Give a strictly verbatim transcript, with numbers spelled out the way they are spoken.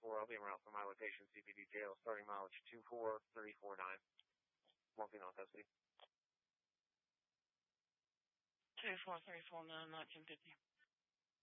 four. I'll be en route from my location, C P D jail, starting mileage two four three four nine. Walking on custody. two four three four nine, nineteen fifty.